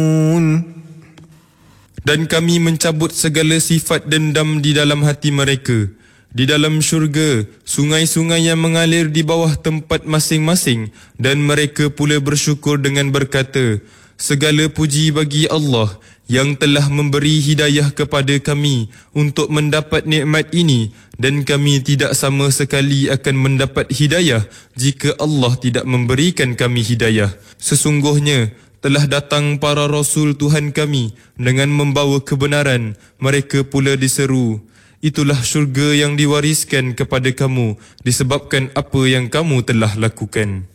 Dan kami mencabut segala sifat dendam di dalam hati mereka. Di dalam syurga, sungai-sungai yang mengalir di bawah tempat masing-masing, dan mereka pula bersyukur dengan berkata, segala puji bagi Allah yang telah memberi hidayah kepada kami untuk mendapat nikmat ini, dan kami tidak sama sekali akan mendapat hidayah jika Allah tidak memberikan kami hidayah. Sesungguhnya telah datang para Rasul Tuhan kami dengan membawa kebenaran, mereka pula diseru, itulah syurga yang diwariskan kepada kamu disebabkan apa yang kamu telah lakukan.